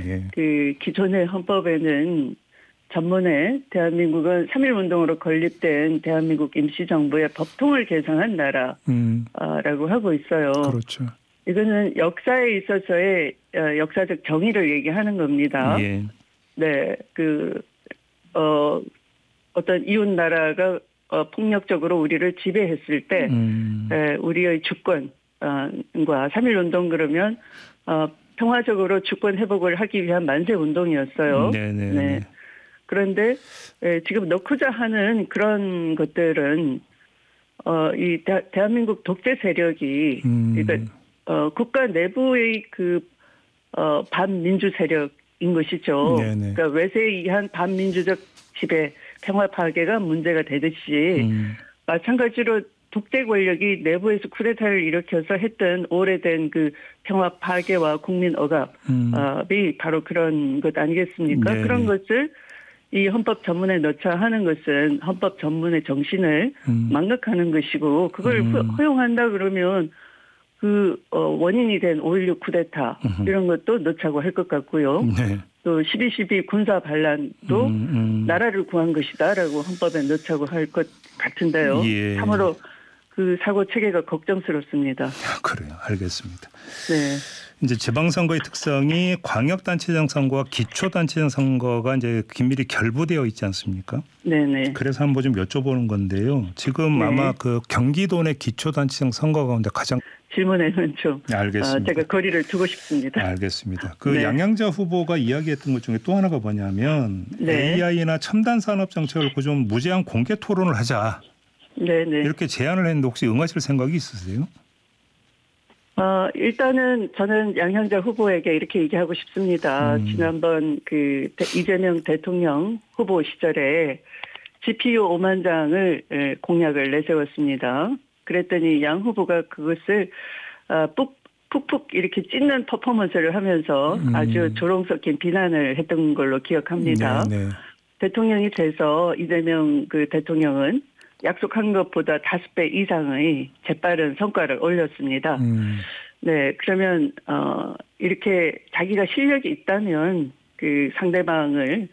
예. 그 기존의 헌법에는 전문에 대한민국은 3.1운동으로 건립된 대한민국 임시정부의 법통을 개정한 나라라고 하고 있어요. 그렇죠. 이거는 역사에 있어서의 역사적 정의를 얘기하는 겁니다. 예. 네, 어떤 이웃 나라가 폭력적으로 우리를 지배했을 때 우리의 주권과 3.1운동 그러면 평화적으로 주권 회복을 하기 위한 만세 운동이었어요. 네네. 네. 그런데 지금 넣고자 하는 그런 것들은 이 대한민국 독재 세력이 그러니까 국가 내부의 반민주 세력인 것이죠. 네네. 그러니까 외세에 의한 반민주적 지배, 평화 파괴가 문제가 되듯이 마찬가지로 독재 권력이 내부에서 쿠데타를 일으켜서 했던 오래된 그 평화 파괴와 국민 억압이 바로 그런 것 아니겠습니까? 네네. 그런 것을 이 헌법 전문에 넣자 하는 것은 헌법 전문의 정신을 망각하는 것이고 그걸 허용한다 그러면 원인이 된 5.16 쿠데타 이런 것도 넣자고 할 것 같고요. 네. 또 12.12 군사 반란도 나라를 구한 것이다라고 헌법에 넣자고 할 것 같은데요. 예. 참으로 그 사고 체계가 걱정스럽습니다. 그래요. 알겠습니다. 네. 이제 지방선거의 특성이 광역단체장 선거와 기초단체장 선거가 이제 긴밀히 결부되어 있지 않습니까? 네네. 그래서 한번 좀 여쭤보는 건데요. 지금 네. 아마 그 경기도 내 기초단체장 선거 가운데 가장 질문에는 좀 알겠습니다. 제가 거리를 두고 싶습니다. 알겠습니다. 네. 양양자 후보가 이야기했던 것 중에 또 하나가 뭐냐면 네. AI나 첨단 산업 정책을 놓고 좀 무제한 공개 토론을 하자. 네네. 이렇게 제안을 했는데 혹시 응하실 생각이 있으세요? 일단은 저는 양양자 후보에게 이렇게 얘기하고 싶습니다. 지난번 이재명 대통령 후보 시절에 GPU 5만 장을 공약을 내세웠습니다. 그랬더니 양 후보가 그것을 푹푹 이렇게 찢는 퍼포먼스를 하면서 아주 조롱 섞인 비난을 했던 걸로 기억합니다. 네. 대통령이 돼서 이재명 대통령은 약속한 것보다 5배 이상의 재빠른 성과를 올렸습니다. 네, 그러면 이렇게 자기가 실력이 있다면 그 상대방을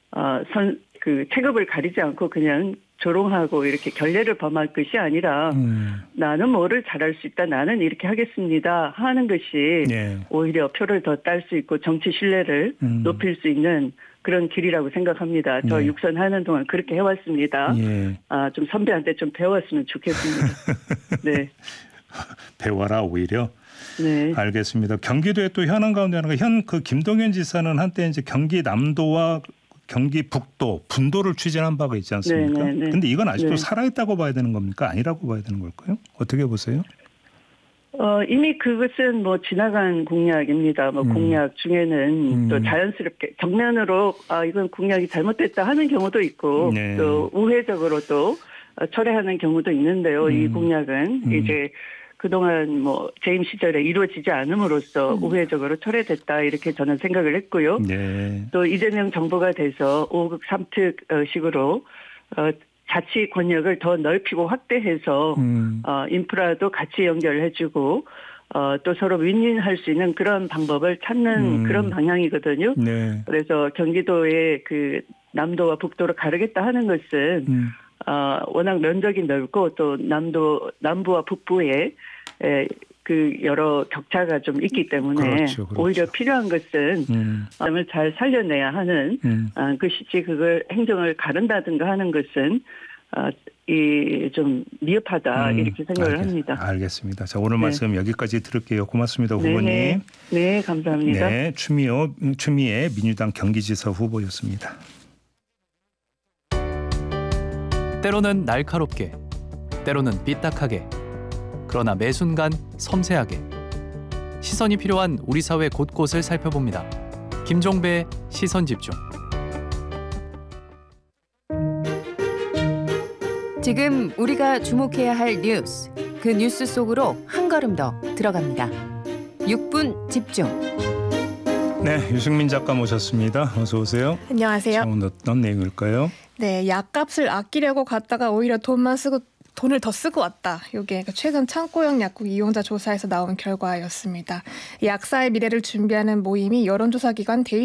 체급을 가리지 않고 그냥 조롱하고 이렇게 결례를 범할 것이 아니라 나는 뭐를 잘할 수 있다. 나는 이렇게 하겠습니다. 하는 것이 네. 오히려 표를 더 딸 수 있고 정치 신뢰를 높일 수 있는 그런 길이라고 생각합니다. 저 네. 육선하는 동안 그렇게 해왔습니다. 예. 좀 선배한테 좀 배웠으면 좋겠습니다. 네. 배워라 오히려. 네. 알겠습니다. 경기도에 또 현안 가운데 하나가 김동연 지사는 한때 이제 경기 남도와 경기 북도, 분도를 추진한 바가 있지 않습니까? 그런데 이건 아직도 네. 살아있다고 봐야 되는 겁니까? 아니라고 봐야 되는 걸까요? 어떻게 보세요? 이미 그것은 지나간 공약입니다. 공약 중에는 또 자연스럽게 정면으로 이건 공약이 잘못됐다 하는 경우도 있고 네. 또 우회적으로 또 철회하는 경우도 있는데요. 이 공약은 이제 그동안 재임 시절에 이루어지지 않음으로써 우회적으로 철회됐다 이렇게 저는 생각을 했고요. 네. 또 이재명 정부가 돼서 5급 3특식으로 자치 권력을 더 넓히고 확대해서 인프라도 같이 연결해주고 또 서로 윈윈할 수 있는 그런 방법을 찾는 그런 방향이거든요. 네. 그래서 경기도의 남도와 북도를 가르겠다 하는 것은 워낙 면적이 넓고 또 남부와 북부에 여러 격차가 좀 있기 때문에 그렇죠. 오히려 필요한 것은 을 잘 살려내야 하는 것이지 그걸 행정을 가른다든가 하는 것은 좀 미흡하다 이렇게 생각을 합니다. 알겠습니다. 자, 오늘 네. 말씀 여기까지 들을게요. 고맙습니다, 후보님. 네, 감사합니다. 네, 추미애 민주당 경기지사 후보였습니다. 때로는 날카롭게, 때로는 삐딱하게, 그러나 매 순간 섬세하게 시선이 필요한 우리 사회 곳곳을 살펴봅니다. 김종배의 시선집중. 지금 우리가 주목해야 할 뉴스, 그 뉴스 속으로 한 걸음 더 들어갑니다. 6분 집중. 네, 유승민 작가 모셨습니다. 어서 오세요. 안녕하세요. 자, 오늘 어떤 내용일까요? 네, 약값을 아끼려고 갔다가 오히려 돈을 더 쓰고 왔다. 이게 최근 창고형 약국 이용자 조사에서 나온 결과였습니다. 약사의 미래를 준비하는 모임이 여론조사 기관